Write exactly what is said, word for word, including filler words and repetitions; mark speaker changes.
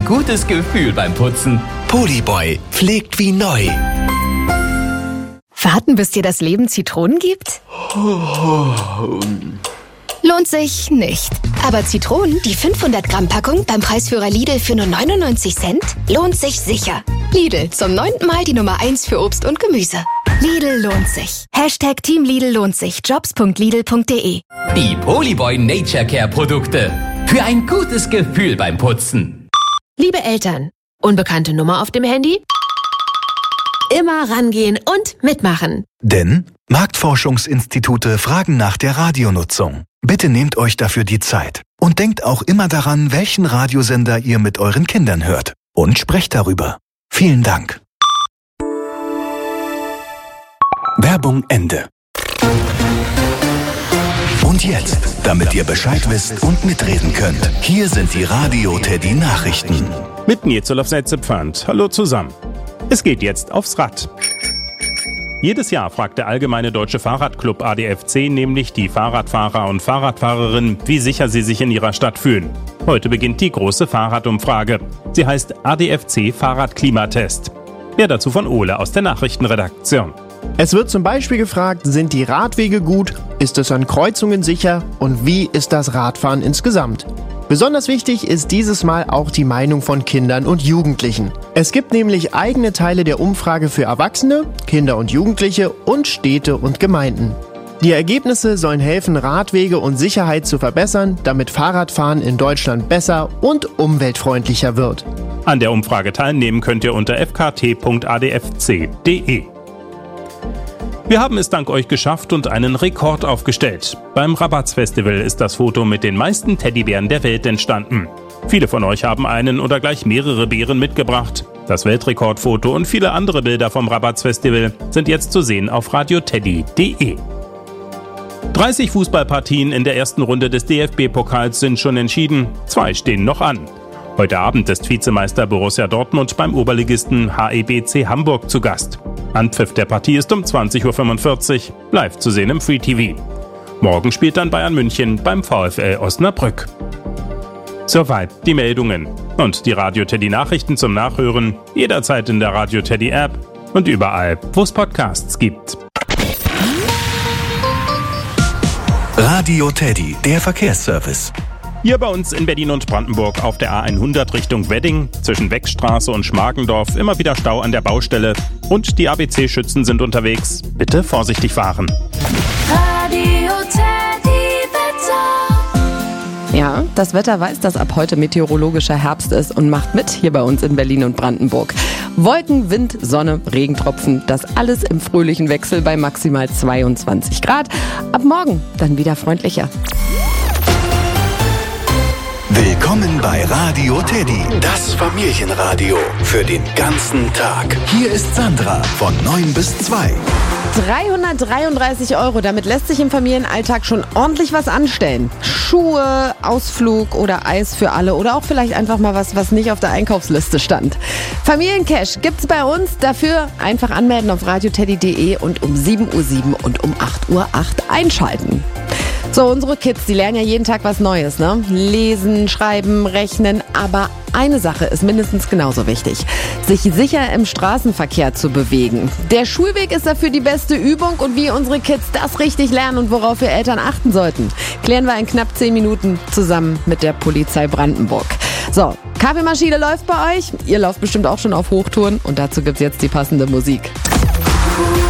Speaker 1: gutes Gefühl beim Putzen.
Speaker 2: Polyboy pflegt wie neu.
Speaker 3: Warten, bis dir das Leben Zitronen gibt? Lohnt sich nicht. Aber Zitronen, die fünfhundert Gramm Packung beim Preisführer Lidl für nur neunundneunzig Cent, lohnt sich sicher. Lidl, zum neunten Mal die Nummer eins für Obst und Gemüse. Lidl lohnt sich. Hashtag Team Lidl lohnt sich. Jobs punkt lidl punkt de.
Speaker 1: Die Polyboy Nature Care Produkte. Für ein gutes Gefühl beim Putzen.
Speaker 4: Liebe Eltern, unbekannte Nummer auf dem Handy? Immer rangehen und mitmachen.
Speaker 2: Denn Marktforschungsinstitute fragen nach der Radionutzung. Bitte nehmt euch dafür die Zeit. Und denkt auch immer daran, welchen Radiosender ihr mit euren Kindern hört. Und sprecht darüber. Vielen Dank. Werbung Ende. Und jetzt, damit ihr Bescheid wisst und mitreden könnt, hier sind die Radio Teddy Nachrichten.
Speaker 5: Mit Nils Netzepfand. Hallo zusammen. Es geht jetzt aufs Rad. Jedes Jahr fragt der Allgemeine Deutsche Fahrradclub A D F C nämlich die Fahrradfahrer und Fahrradfahrerinnen, wie sicher sie sich in ihrer Stadt fühlen. Heute beginnt die große Fahrradumfrage. Sie heißt A D F C Fahrradklimatest. Mehr dazu von Ole aus der Nachrichtenredaktion.
Speaker 6: Es wird zum Beispiel gefragt, sind die Radwege gut, ist es an Kreuzungen sicher und wie ist das Radfahren insgesamt? Besonders wichtig ist dieses Mal auch die Meinung von Kindern und Jugendlichen. Es gibt nämlich eigene Teile der Umfrage für Erwachsene, Kinder und Jugendliche und Städte und Gemeinden. Die Ergebnisse sollen helfen, Radwege und Sicherheit zu verbessern, damit Fahrradfahren in Deutschland besser und umweltfreundlicher wird.
Speaker 5: An der Umfrage teilnehmen könnt ihr unter f k t punkt a d f c punkt d e. Wir haben es dank euch geschafft und einen Rekord aufgestellt. Beim Rabatz-Festival ist das Foto mit den meisten Teddybären der Welt entstanden. Viele von euch haben einen oder gleich mehrere Bären mitgebracht. Das Weltrekordfoto und viele andere Bilder vom Rabatz-Festival sind jetzt zu sehen auf radioteddy punkt d e. dreißig Fußballpartien in der ersten Runde des D F B-Pokals sind schon entschieden. Zwei stehen noch an. Heute Abend ist Vizemeister Borussia Dortmund beim Oberligisten H E B C Hamburg zu Gast. Anpfiff der Partie ist um zwanzig Uhr fünfundvierzig, live zu sehen im Free T V. Morgen spielt dann Bayern München beim VfL Osnabrück. Soweit die Meldungen. Und die Radio Teddy Nachrichten zum Nachhören jederzeit in der Radio Teddy App und überall, wo es Podcasts gibt.
Speaker 2: Radio Teddy, der Verkehrsservice.
Speaker 5: Hier bei uns in Berlin und Brandenburg auf der A hundert Richtung Wedding, zwischen Wechstraße und Schmargendorf immer wieder Stau an der Baustelle und die A B C-Schützen sind unterwegs. Bitte vorsichtig fahren.
Speaker 7: Radio Teddy Wetter.
Speaker 4: Ja, das Wetter weiß, dass ab heute meteorologischer Herbst ist und macht mit hier bei uns in Berlin und Brandenburg. Wolken, Wind, Sonne, Regentropfen, das alles im fröhlichen Wechsel bei maximal zweiundzwanzig Grad. Ab morgen dann wieder freundlicher.
Speaker 2: Willkommen bei Radio Teddy, das Familienradio für den ganzen Tag. Hier ist Sandra von neun bis zwei.
Speaker 4: dreihundertdreiunddreißig Euro, damit lässt sich im Familienalltag schon ordentlich was anstellen. Schuhe, Ausflug oder Eis für alle oder auch vielleicht einfach mal was, was nicht auf der Einkaufsliste stand. Familiencash gibt's bei uns, dafür einfach anmelden auf radioteddy punkt de und um sieben Uhr sieben und um acht Uhr acht einschalten. So, unsere Kids, die lernen ja jeden Tag was Neues, ne? Lesen, schreiben, rechnen, aber eine Sache ist mindestens genauso wichtig. Sich sicher im Straßenverkehr zu bewegen. Der Schulweg ist dafür die beste Übung und wie unsere Kids das richtig lernen und worauf wir Eltern achten sollten, klären wir in knapp zehn Minuten zusammen mit der Polizei Brandenburg. So, Kaffeemaschine läuft bei euch, ihr lauft bestimmt auch schon auf Hochtouren und dazu gibt's jetzt die passende Musik.